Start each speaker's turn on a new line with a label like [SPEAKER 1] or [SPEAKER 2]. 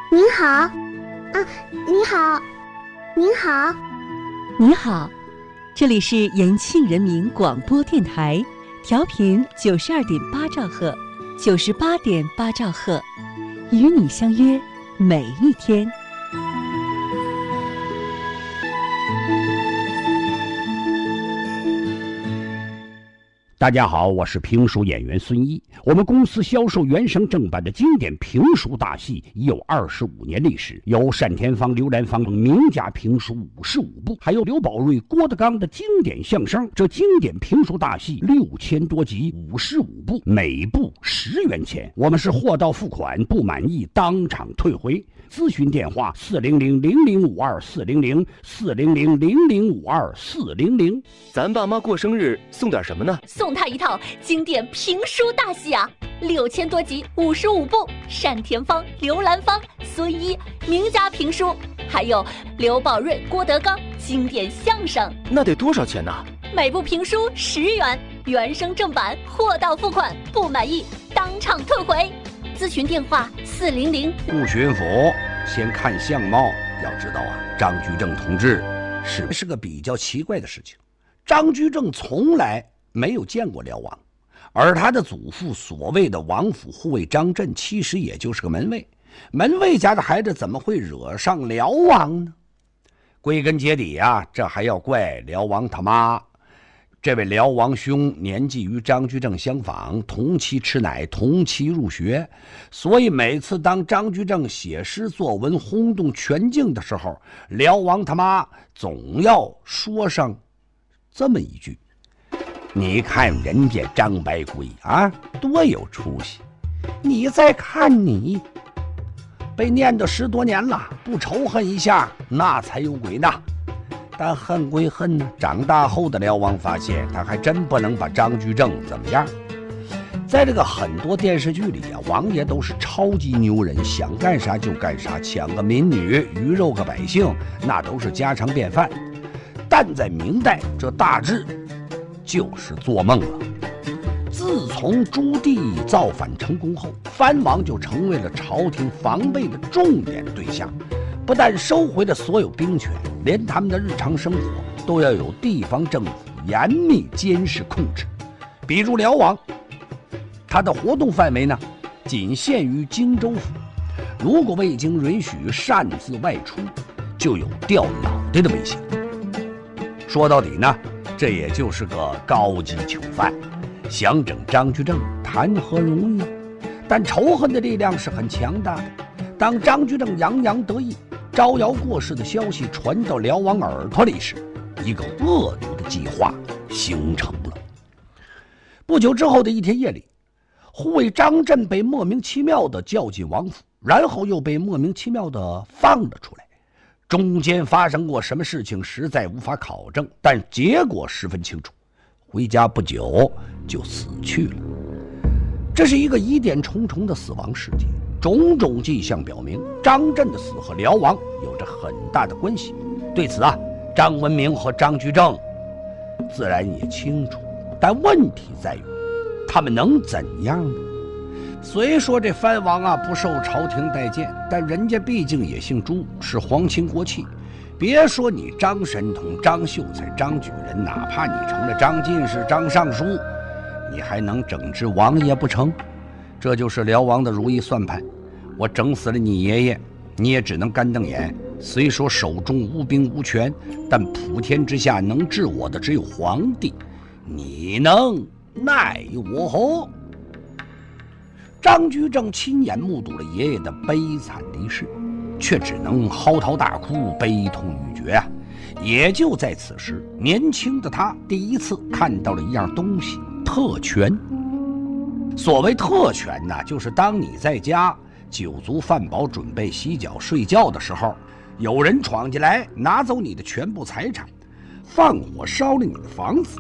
[SPEAKER 1] 您好，啊，你好，您好，
[SPEAKER 2] 你好，这里是延庆人民广播电台，调频92.8兆赫，98.8兆赫，与你相约每一天。
[SPEAKER 3] 大家好，我是评书演员孙一。我们公司销售原声正版的经典评书大戏已有25年历史，有单田芳、刘兰芳名家评书55部，还有刘宝瑞、郭德纲的经典相声。这经典评书大戏6000多集，55部，每部10元钱。我们是货到付款，不满意当场退回。咨询电话400-0052-400，400-0052-400。
[SPEAKER 4] 咱爸妈过生日送点什么呢？
[SPEAKER 5] 送他一套经典评书大戏啊，6000多集，55部，单田芳、刘兰芳、孙一名家评书，还有刘宝瑞、郭德纲经典相声。
[SPEAKER 4] 那得多少钱呢？
[SPEAKER 5] 每部评书10元，原声正版，货到付款，不满意当场退回。咨询电话400。
[SPEAKER 3] 顾巡抚先看相貌，要知道啊，张居正同志是个比较奇怪的事情。张居正从来没有见过辽王，而他的祖父所谓的王府护卫张震，其实也就是个门卫。门卫家的孩子怎么会惹上辽王呢？归根结底啊，这还要怪辽王他妈。这位辽王兄年纪与张居正相仿，同期吃奶，同期入学，所以每次当张居正写诗作文轰动全境的时候，辽王他妈总要说上这么一句：你看人家张白圭啊，多有出息，你再看你。被念叨10多年了，不仇恨一下那才有鬼呢。但恨归恨呢，长大后的辽王发现他还真不能把张居正怎么样。在这个很多电视剧里啊，王爷都是超级牛人，想干啥就干啥，抢个民女，鱼肉个百姓，那都是家常便饭。但在明代，这大致就是做梦了。自从朱棣造反成功后，藩王就成为了朝廷防备的重点对象。不但收回了所有兵权，连他们的日常生活都要有地方政府严密监视控制。比如辽王，他的活动范围呢，仅限于荆州府，如果未经允许擅自外出，就有掉脑袋的危险。说到底呢，这也就是个高级囚犯，想整张居正谈何容易啊！但仇恨的力量是很强大的。当张居正洋洋得意招摇过市的消息传到辽王耳朵里时，一个恶毒的计划形成了。不久之后的一天夜里，护卫张震被莫名其妙地叫进王府，然后又被莫名其妙地放了出来。中间发生过什么事情实在无法考证，但结果十分清楚，回家不久就死去了。这是一个疑点重重的死亡事件，种种迹象表明张震的死和辽王有着很大的关系。对此啊，张文明和张居正自然也清楚，但问题在于他们能怎样呢？虽说这藩王啊不受朝廷待见，但人家毕竟也姓朱，是皇亲国戚。别说你张神通、张秀才、张举人，哪怕你成了张进士、张尚书，你还能整治王爷不成？这就是辽王的如意算盘。我整死了你爷爷，你也只能干瞪眼。虽说手中无兵无权，但普天之下能治我的只有皇帝，你能奈我何？张居正亲眼目睹了爷爷的悲惨离世，却只能嚎啕大哭，悲痛欲绝啊！也就在此时，年轻的他第一次看到了一样东西——特权。所谓特权呢，就是当你在家酒足饭饱，准备洗脚睡觉的时候，有人闯进来拿走你的全部财产，放火烧了你的房子，